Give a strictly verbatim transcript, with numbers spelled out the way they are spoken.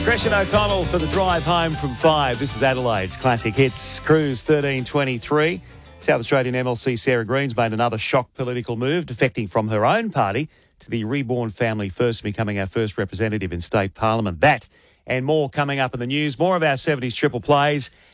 Gresham O'Connell for the drive home from five. This is Adelaide's Classic Hits. Cruise thirteen twenty-three. South Australian M L C Sarah Green's made another shock political move, defecting from her own party to the Reborn Family First, becoming our first representative in state parliament. That and more coming up in the news. More of our seventies triple plays